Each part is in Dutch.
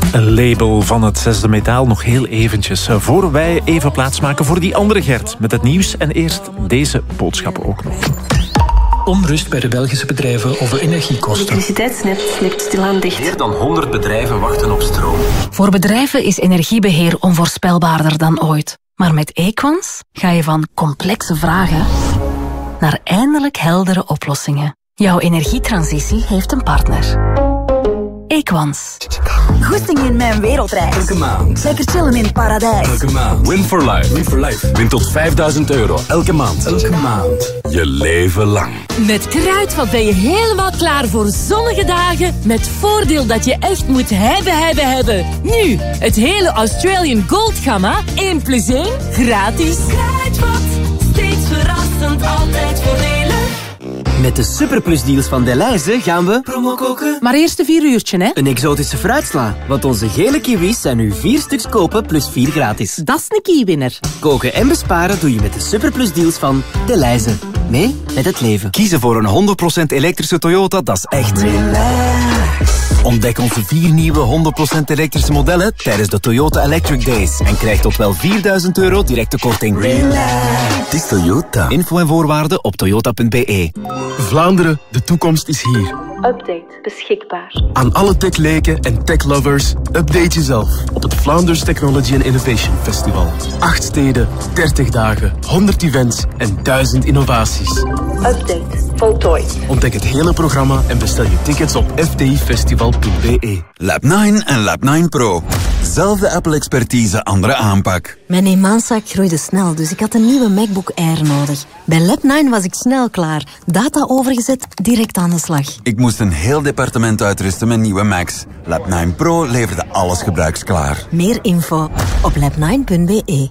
Een label van het zesde metaal nog heel eventjes. Voor wij even plaatsmaken voor die andere Gert met het nieuws. En eerst deze boodschappen ook nog. Onrust bij de Belgische bedrijven over energiekosten. Het elektriciteitsnet slipt stilaan dicht. Meer dan 100 bedrijven wachten op stroom. Voor bedrijven is energiebeheer onvoorspelbaarder dan ooit. Maar met Equans ga je van complexe vragen naar eindelijk heldere oplossingen. Jouw energietransitie heeft een partner. Equans. Goesting in mijn wereldreis. Elke maand. Lekker chillen in het paradijs. Elke maand. Win for life. Win for life. Win tot €5.000 elke maand. Elke maand. Je leven lang. Met Kruidvat ben je helemaal klaar voor zonnige dagen met voordeel dat je echt moet hebben. Nu, het hele Australian Gold gamma 1+1 gratis. Kruidvat, steeds verrassend, altijd voordelig. Met de superplusdeals van Delhaize gaan we promo koken. Maar eerst een 4 uurtje, hè? een exotische fruitsla. Want onze gele kiwis zijn nu 4 stuks kopen plus 4 gratis. Dat is een kiewinner. Koken en besparen doe je met de superplusdeals van Delhaize. Mee met het leven. Kiezen voor een 100% elektrische Toyota, dat is echt relax. Ontdek onze 4 nieuwe 100% elektrische modellen tijdens de Toyota Electric Days. En krijg tot wel €4.000 directe korting. Relax. Het is Toyota. Info en voorwaarden op toyota.be. Vlaanderen, de toekomst is hier. Update beschikbaar. Aan alle tech-leken en tech-lovers, update jezelf op het Vlaanders Technology and Innovation Festival. 8 steden, 30 dagen, 100 events en 1000 innovaties. Update voltooid. Ontdek het hele programma en bestel je tickets op fdifestival.be. Lab 9 en Lab 9 Pro. Zelfde Apple-expertise, andere aanpak. Mijn eenmanszaak groeide snel, dus ik had een nieuwe MacBook Air nodig. Bij Lab 9 was ik snel klaar. Data overgezet, direct aan de slag. Ik moest een heel departement uitrusten met nieuwe Macs. Lab 9 Pro leverde alles gebruiksklaar. Meer info op lab9.be.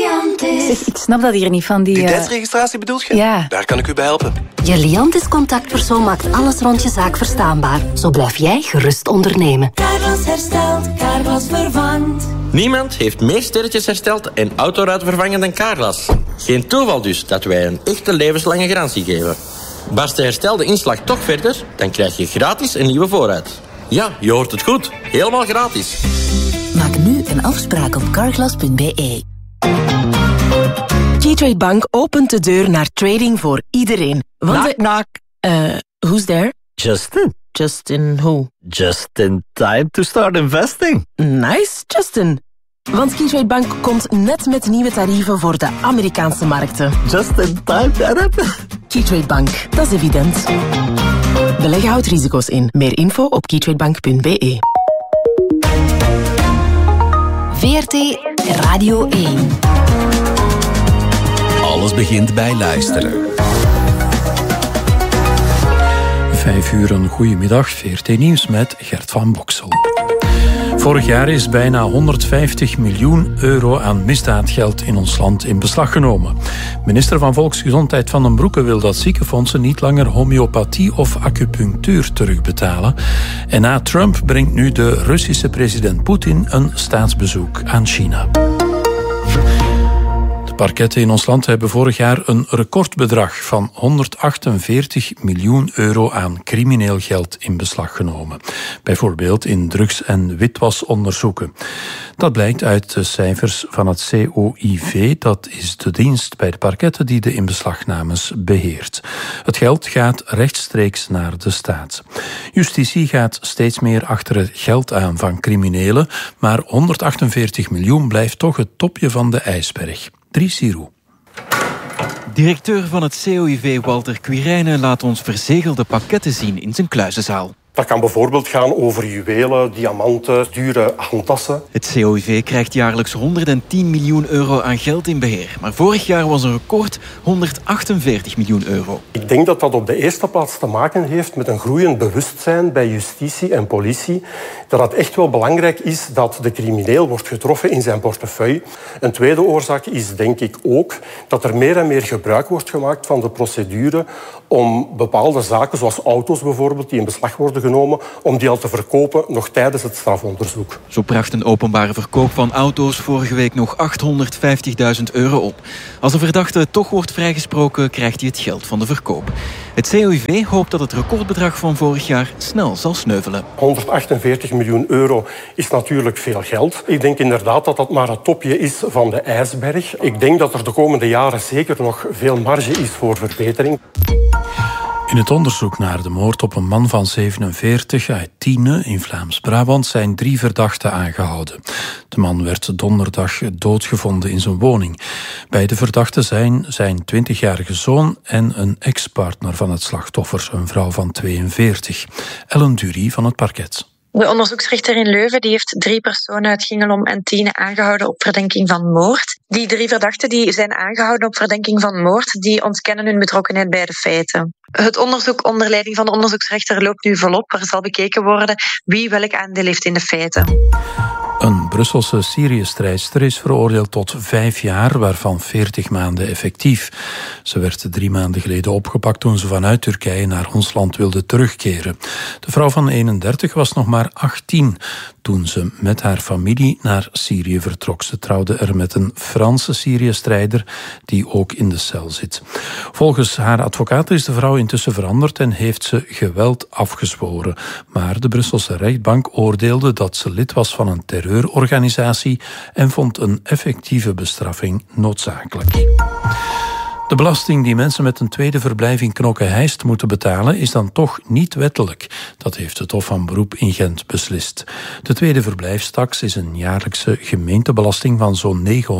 Zeg, ik snap dat hier niet van die... Identiteitsregistratie bedoelt je? Ja. Daar kan ik u bij helpen. Je Liantis-contactpersoon maakt alles rond je zaak verstaanbaar. Zo blijf jij gerust ondernemen. Carglass herstelt, Carglass vervangt. Niemand heeft meer sterretjes hersteld en autoruiten vervangen dan Carglass. Geen toeval dus dat wij een echte levenslange garantie geven. Barst de herstelde inslag toch verder, dan krijg je gratis een nieuwe voorruit. Ja, je hoort het goed. Helemaal gratis. Maak nu een afspraak op carglass.be. Keytrade Bank opent de deur naar trading voor iedereen. Knock, knock. Who's there? Justin. Justin who? Just in time to start investing. Nice, Justin. Want Keytrade Bank komt net met nieuwe tarieven voor de Amerikaanse markten. Just in time, Arab. Keytrade Bank, dat is evident. Beleggen houdt risico's in. Meer info op keytradebank.be. VRT Radio 1. Alles begint bij luisteren. 5 uur, een goedemiddag. VRT Nieuws met Gert van Boksel. Vorig jaar is bijna €150 miljoen aan misdaadgeld in ons land in beslag genomen. Minister van Volksgezondheid Van den Broeke wil dat ziekenfondsen niet langer homeopathie of acupunctuur terugbetalen. En na Trump brengt nu de Russische president Poetin een staatsbezoek aan China. De parketten in ons land hebben vorig jaar een recordbedrag van €148 miljoen aan crimineel geld in beslag genomen. Bijvoorbeeld in drugs- en witwasonderzoeken. Dat blijkt uit de cijfers van het COIV, dat is de dienst bij de parketten die de inbeslagnames beheert. Het geld gaat rechtstreeks naar de staat. Justitie gaat steeds meer achter het geld aan van criminelen, maar 148 miljoen blijft toch het topje van de ijsberg. Dries Sirou. Directeur van het COIV Walter Quirijnen laat ons verzegelde pakketten zien in zijn kluizenzaal. Dat kan bijvoorbeeld gaan over juwelen, diamanten, dure handtassen. Het COIV krijgt jaarlijks €110 miljoen aan geld in beheer. Maar vorig jaar was een record €148 miljoen. Ik denk dat dat op de eerste plaats te maken heeft met een groeiend bewustzijn bij justitie en politie. Dat het echt wel belangrijk is dat de crimineel wordt getroffen in zijn portefeuille. Een tweede oorzaak is denk ik ook dat er meer en meer gebruik wordt gemaakt van de procedure om bepaalde zaken, zoals auto's bijvoorbeeld, die in beslag worden genomen om die al te verkopen nog tijdens het strafonderzoek. Zo bracht een openbare verkoop van auto's vorige week nog €850.000 op. Als de verdachte toch wordt vrijgesproken, krijgt hij het geld van de verkoop. Het COIV hoopt dat het recordbedrag van vorig jaar snel zal sneuvelen. €148 miljoen is natuurlijk veel geld. Ik denk inderdaad dat dat maar het topje is van de ijsberg. Ik denk dat er de komende jaren zeker nog veel marge is voor verbetering. In het onderzoek naar de moord op een man van 47 uit Tiene in Vlaams-Brabant zijn 3 verdachten aangehouden. De man werd donderdag doodgevonden in zijn woning. Bij de verdachten zijn zijn 20-jarige zoon en een ex-partner van het slachtoffer, een vrouw van 42. Ellen Dury van het parket. De onderzoeksrechter in Leuven die heeft 3 personen uit Gingelom en Tiene aangehouden op verdenking van moord. Die 3 verdachten die zijn aangehouden op verdenking van moord, die ontkennen hun betrokkenheid bij de feiten. Het onderzoek onder leiding van de onderzoeksrechter loopt nu volop. Er zal bekeken worden wie welk aandeel heeft in de feiten. Een Brusselse Syrië-strijdster is veroordeeld tot 5 jaar, waarvan 40 maanden effectief. Ze werd 3 maanden geleden opgepakt toen ze vanuit Turkije naar ons land wilde terugkeren. De vrouw van 31 was nog maar 18 toen ze met haar familie naar Syrië vertrok. Ze trouwde er met een Franse Syrië-strijder die ook in de cel zit. Volgens haar advocaat is de vrouw intussen veranderd en heeft ze geweld afgezworen. Maar de Brusselse rechtbank oordeelde dat ze lid was van een terreurorganisatie en vond een effectieve bestraffing noodzakelijk. De belasting die mensen met een tweede verblijf in Knokke-Heist moeten betalen is dan toch niet wettelijk. Dat heeft het Hof van Beroep in Gent beslist. De tweede verblijfstaks is een jaarlijkse gemeentebelasting van zo'n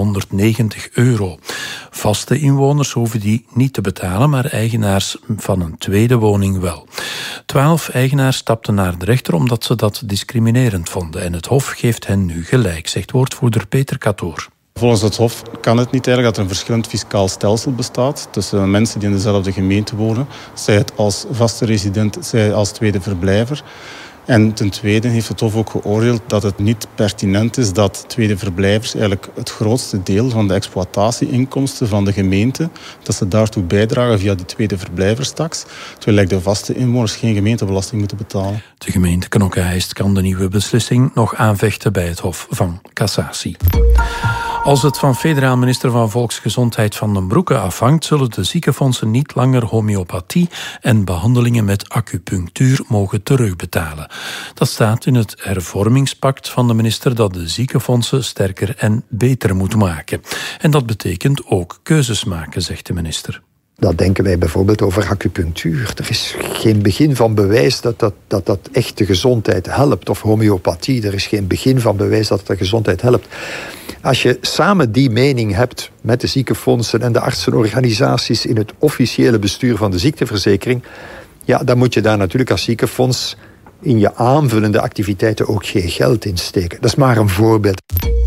€990. Vaste inwoners hoeven die niet te betalen, maar eigenaars van een tweede woning wel. 12 eigenaars stapten naar de rechter omdat ze dat discriminerend vonden. En het Hof geeft hen nu gelijk, zegt woordvoerder Peter Katoor. Volgens het Hof kan het niet eigenlijk dat er een verschillend fiscaal stelsel bestaat tussen mensen die in dezelfde gemeente wonen, zij het als vaste resident, zij als tweede verblijver. En ten tweede heeft het Hof ook geoordeeld dat het niet pertinent is dat tweede verblijvers eigenlijk het grootste deel van de exploitatieinkomsten van de gemeente, dat ze daartoe bijdragen via die tweede verblijverstaks, terwijl de vaste inwoners geen gemeentebelasting moeten betalen. De gemeente Knokke-Heist kan de nieuwe beslissing nog aanvechten bij het Hof van Cassatie. Als het van federaal minister van Volksgezondheid Van den Broeke afhangt, zullen de ziekenfondsen niet langer homeopathie en behandelingen met acupunctuur mogen terugbetalen. Dat staat in het hervormingspact van de minister dat de ziekenfondsen sterker en beter moet maken. En dat betekent ook keuzes maken, zegt de minister. Dat denken wij bijvoorbeeld over acupunctuur. Er is geen begin van bewijs dat echt de gezondheid helpt. Of homeopathie, er is geen begin van bewijs dat het de gezondheid helpt. Als je samen die mening hebt met de ziekenfondsen en de artsenorganisaties in het officiële bestuur van de ziekteverzekering, ja, dan moet je daar natuurlijk als ziekenfonds in je aanvullende activiteiten ook geen geld in steken. Dat is maar een voorbeeld.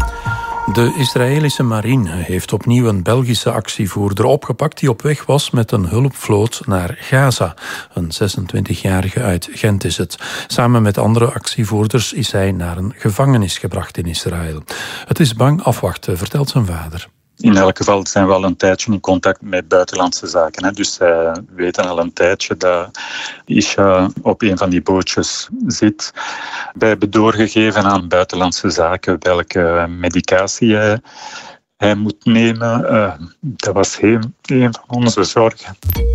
De Israëlische marine heeft opnieuw een Belgische actievoerder opgepakt die op weg was met een hulpvloot naar Gaza. Een 26-jarige uit Gent is het. Samen met andere actievoerders is hij naar een gevangenis gebracht in Israël. Het is bang afwachten, vertelt zijn vader. In elk geval zijn we al een tijdje in contact met buitenlandse zaken. Hè. Dus zij weten al een tijdje dat Isha op een van die bootjes zit. Wij hebben doorgegeven aan buitenlandse zaken welke medicatie hij moet nemen. Dat was een van onze zorgen.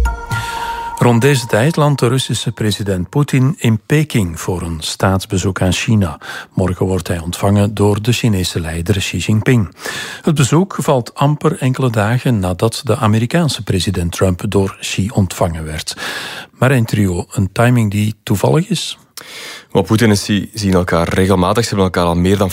Rond deze tijd landt de Russische president Poetin in Peking voor een staatsbezoek aan China. Morgen wordt hij ontvangen door de Chinese leider Xi Jinping. Het bezoek valt amper enkele dagen nadat de Amerikaanse president Trump door Xi ontvangen werd. Maar een trio, een timing die toevallig is? Maar Poetin en Xi zien elkaar regelmatig. Ze hebben elkaar al meer dan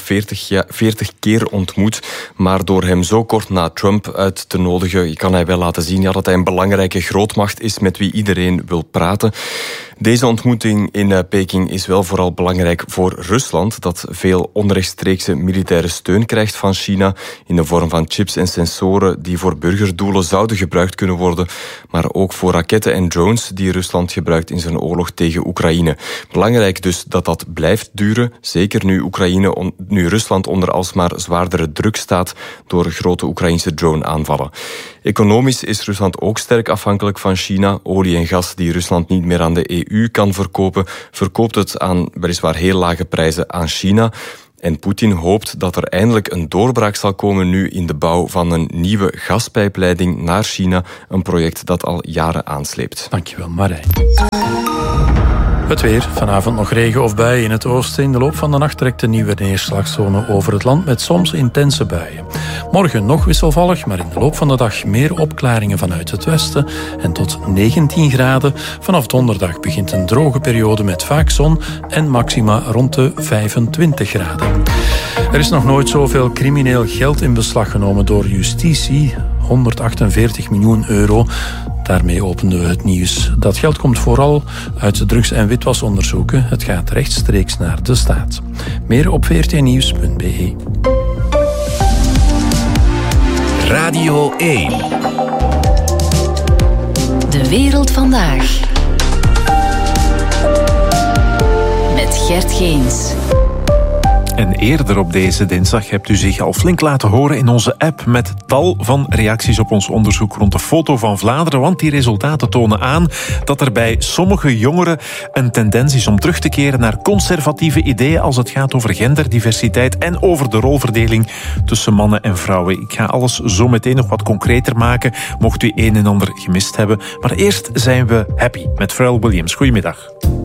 40 keer ontmoet. Maar door hem zo kort na Trump uit te nodigen, kan hij wel laten zien dat hij een belangrijke grootmacht is met wie iedereen wil praten. Deze ontmoeting in Peking is wel vooral belangrijk voor Rusland, dat veel onrechtstreekse militaire steun krijgt van China in de vorm van chips en sensoren die voor burgerdoelen zouden gebruikt kunnen worden, maar ook voor raketten en drones die Rusland gebruikt in zijn oorlog tegen Oekraïne. Belangrijk dus dat blijft duren. Zeker nu Rusland onder alsmaar zwaardere druk staat door grote Oekraïnse drone-aanvallen. Economisch is Rusland ook sterk afhankelijk van China. Olie en gas die Rusland niet meer aan de EU kan verkopen, verkoopt het aan weliswaar heel lage prijzen aan China. En Poetin hoopt dat er eindelijk een doorbraak zal komen nu in de bouw van een nieuwe gaspijpleiding naar China. Een project dat al jaren aansleept. Dankjewel, Marijn. Het weer. Vanavond nog regen of buien in het oosten. In de loop van de nacht trekt een nieuwe neerslagzone over het land met soms intense buien. Morgen nog wisselvallig, maar in de loop van de dag meer opklaringen vanuit het westen en tot 19 graden. Vanaf donderdag begint een droge periode met vaak zon en maxima rond de 25 graden. Er is nog nooit zoveel crimineel geld in beslag genomen door justitie. 148 miljoen euro. Daarmee openden we het nieuws. Dat geld komt vooral uit drugs- en witwasonderzoeken. Het gaat rechtstreeks naar de staat. Meer op vrtnieuws.be. Radio 1. De wereld vandaag. Met Gert Geens. En eerder op deze dinsdag hebt u zich al flink laten horen in onze app met tal van reacties op ons onderzoek rond de foto van Vlaanderen, want die resultaten tonen aan dat er bij sommige jongeren een tendens is om terug te keren naar conservatieve ideeën als het gaat over genderdiversiteit en over de rolverdeling tussen mannen en vrouwen. Ik ga alles zo meteen nog wat concreter maken, mocht u een en ander gemist hebben. Maar eerst zijn we happy met Pharrell Williams. Goedemiddag.